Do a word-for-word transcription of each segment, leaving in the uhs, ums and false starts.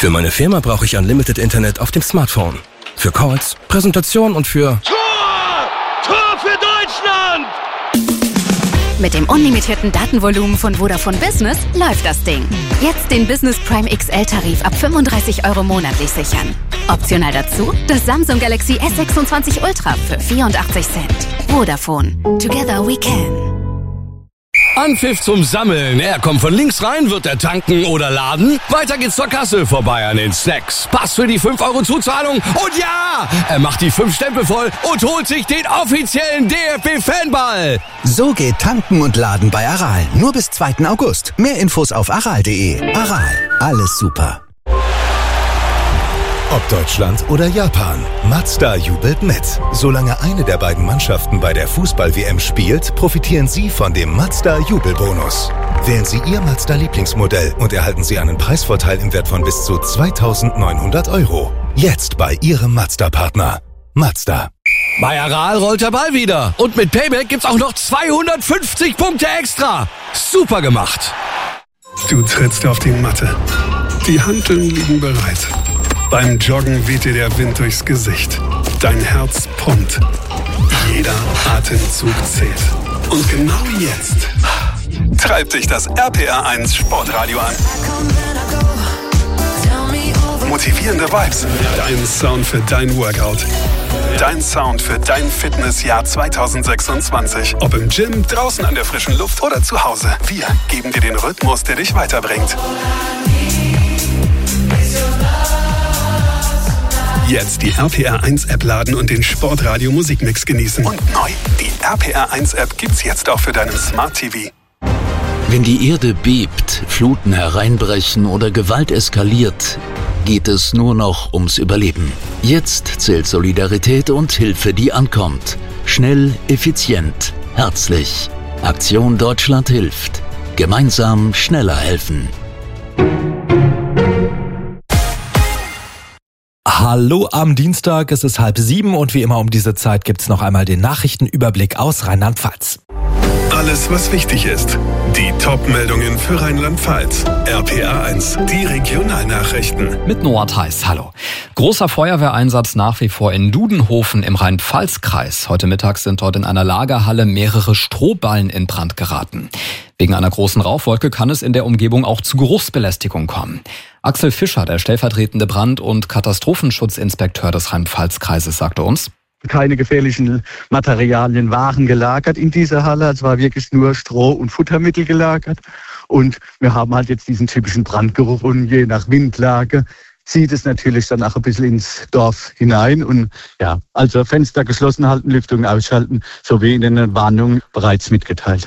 Für meine Firma brauche ich Unlimited Internet auf dem Smartphone. Für Calls, Präsentation und für... Tor! Tor für Deutschland! Mit dem unlimitierten Datenvolumen von Vodafone Business läuft das Ding. Jetzt den Business Prime X L-Tarif ab fünfunddreißig Euro monatlich sichern. Optional dazu das Samsung Galaxy S sechsundzwanzig Ultra für vierundachtzig Cent. Vodafone. Together we can. Anpfiff zum Sammeln. Er kommt von links rein, wird er tanken oder laden? Weiter geht's zur Kasse, vorbei an den Snacks. Pass für die fünf Euro Zuzahlung und ja, er macht die fünf Stempel voll und holt sich den offiziellen D F B-Fanball. So geht Tanken und Laden bei Aral. Nur bis zweiten August. Mehr Infos auf aral punkt de. Aral. Alles super. Ob Deutschland oder Japan, Mazda jubelt mit. Solange eine der beiden Mannschaften bei der Fußball-W M spielt, profitieren Sie von dem Mazda-Jubelbonus. Wählen Sie Ihr Mazda-Lieblingsmodell und erhalten Sie einen Preisvorteil im Wert von bis zu zweitausendneunhundert Euro. Jetzt bei Ihrem Mazda-Partner. Mazda. Bei Aral rollt der Ball wieder. Und mit Payback gibt's auch noch zweihundertfünfzig Punkte extra. Super gemacht. Du trittst auf die Matte. Die Hanteln liegen bereit. Beim Joggen weht dir der Wind durchs Gesicht. Dein Herz pumpt. Jeder Atemzug zählt. Und genau jetzt treibt dich das R P R eins Sportradio an. Motivierende Vibes. Dein Sound für dein Workout. Dein Sound für dein Fitnessjahr zwanzig sechsundzwanzig. Ob im Gym, draußen an der frischen Luft oder zu Hause. Wir geben dir den Rhythmus, der dich weiterbringt. Jetzt die R P R eins App laden und den Sportradio Musikmix genießen. Und neu, die R P R eins App gibt's jetzt auch für deinen Smart T V. Wenn die Erde bebt, Fluten hereinbrechen oder Gewalt eskaliert, geht es nur noch ums Überleben. Jetzt zählt Solidarität und Hilfe, die ankommt. Schnell, effizient, herzlich. Aktion Deutschland hilft. Gemeinsam schneller helfen. Hallo am Dienstag, es ist halb sieben und wie immer um diese Zeit gibt's noch einmal den Nachrichtenüberblick aus Rheinland-Pfalz. Alles, was wichtig ist. Die Top-Meldungen für Rheinland-Pfalz. R P R eins, die Regionalnachrichten. Mit Noah Theis, hallo. Großer Feuerwehreinsatz nach wie vor in Dudenhofen im Rhein-Pfalz-Kreis. Heute Mittag sind dort in einer Lagerhalle mehrere Strohballen in Brand geraten. Wegen einer großen Rauchwolke kann es in der Umgebung auch zu Geruchsbelästigung kommen. Axel Fischer, der stellvertretende Brand- und Katastrophenschutzinspekteur des Rhein-Pfalz-Kreises, sagte uns: Keine gefährlichen Materialien waren gelagert in dieser Halle. Es war wirklich nur Stroh- und Futtermittel gelagert. Und wir haben halt jetzt diesen typischen Brandgeruch und je nach Windlage zieht es natürlich dann auch ein bisschen ins Dorf hinein. Und ja, also Fenster geschlossen halten, Lüftung ausschalten, so wie in den Warnungen bereits mitgeteilt.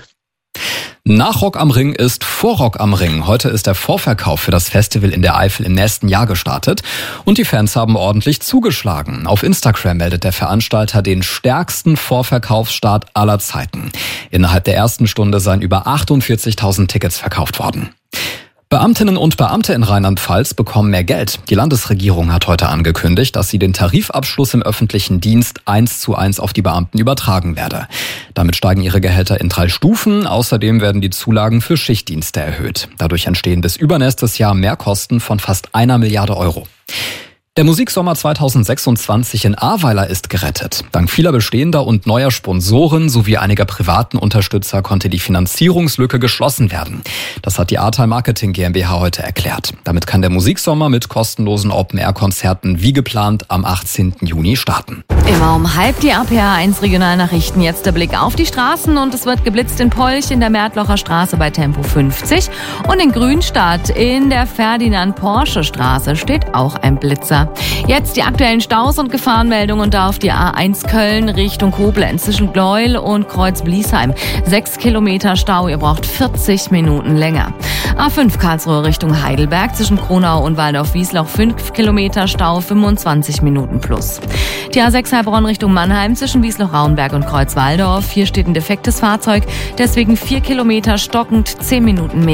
Nach Rock am Ring ist vor Rock am Ring. Heute ist der Vorverkauf für das Festival in der Eifel im nächsten Jahr gestartet. Und die Fans haben ordentlich zugeschlagen. Auf Instagram meldet der Veranstalter den stärksten Vorverkaufsstart aller Zeiten. Innerhalb der ersten Stunde seien über achtundvierzigtausend Tickets verkauft worden. Beamtinnen und Beamte in Rheinland-Pfalz bekommen mehr Geld. Die Landesregierung hat heute angekündigt, dass sie den Tarifabschluss im öffentlichen Dienst eins zu eins auf die Beamten übertragen werde. Damit steigen ihre Gehälter in drei Stufen. Außerdem werden die Zulagen für Schichtdienste erhöht. Dadurch entstehen bis übernächstes Jahr Mehrkosten von fast einer Milliarde Euro. Der Musiksommer zwanzig sechsundzwanzig in Ahrweiler ist gerettet. Dank vieler bestehender und neuer Sponsoren sowie einiger privaten Unterstützer konnte die Finanzierungslücke geschlossen werden. Das hat die Ahrtal Marketing GmbH heute erklärt. Damit kann der Musiksommer mit kostenlosen Open-Air-Konzerten wie geplant am achtzehnten Juni starten. Immer um halb die R P R eins Regionalnachrichten. Jetzt der Blick auf die Straßen und es wird geblitzt in Polch in der Märtlocher Straße bei Tempo fünfzig und in Grünstadt in der Ferdinand-Porsche-Straße steht auch ein Blitzer. Jetzt die aktuellen Staus und Gefahrenmeldungen da auf die A eins Köln Richtung Koblenz zwischen Gleuel und Kreuz-Bliesheim. Sechs Kilometer Stau, ihr braucht vierzig Minuten länger. A fünf Karlsruhe Richtung Heidelberg zwischen Kronau und Waldorf-Wiesloch fünf Kilometer Stau, fünfundzwanzig Minuten plus. Die A sechs Heilbronn Richtung Mannheim zwischen Wiesloch-Rauenberg und Kreuz-Waldorf. Hier steht ein defektes Fahrzeug, deswegen vier Kilometer stockend, zehn Minuten mehr.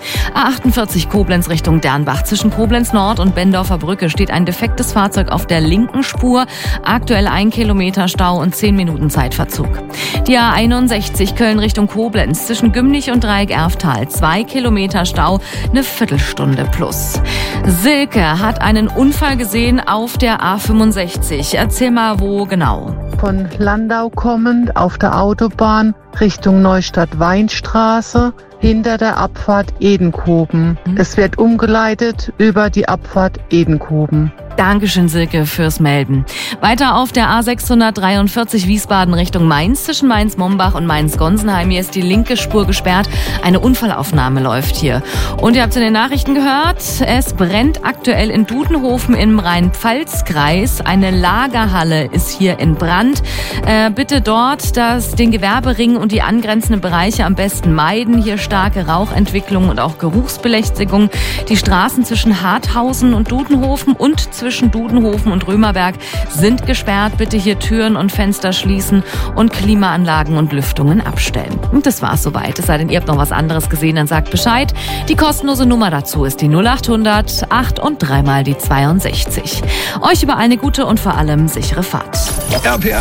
A achtundvierzig Koblenz Richtung Dernbach. Zwischen Koblenz Nord und Bendorfer Brücke steht ein defektes Fahrzeug auf der linken Spur. Aktuell ein Kilometer Stau und zehn Minuten Zeitverzug. Die A einundsechzig Köln Richtung Koblenz. Zwischen Gümnich und Dreieck Erftal. Zwei Kilometer Stau, eine Viertelstunde plus. Silke hat einen Unfall gesehen auf der A fünfundsechzig. Erzähl mal, wo genau? Von Landau kommend auf der Autobahn Richtung Neustadt-Weinstraße hinter der Abfahrt Edenkoben. Mhm. Es wird umgeleitet über die Abfahrt Edenkoben. Dankeschön, Silke, fürs Melden. Weiter auf der A sechshundertdreiundvierzig Wiesbaden Richtung Mainz. Zwischen Mainz-Mombach und Mainz-Gonsenheim. Hier ist die linke Spur gesperrt. Eine Unfallaufnahme läuft hier. Und ihr habt es in den Nachrichten gehört, es brennt aktuell in Dudenhofen im Rhein-Pfalz-Kreis. Eine Lagerhalle ist hier in Brand. Äh, bitte dort das, den Gewerbering und die angrenzenden Bereiche am besten meiden. Hier starke Rauchentwicklung und auch Geruchsbelästigung. Die Straßen zwischen Harthausen und Dudenhofen und zwischen Zwischen Dudenhofen und Römerberg sind gesperrt. Bitte hier Türen und Fenster schließen und Klimaanlagen und Lüftungen abstellen. Und das war's soweit. Es sei denn, ihr habt noch was anderes gesehen, dann sagt Bescheid. Die kostenlose Nummer dazu ist die null achthundert acht und dreimal die zweiundsechzig. Euch überall eine gute und vor allem sichere Fahrt. R P R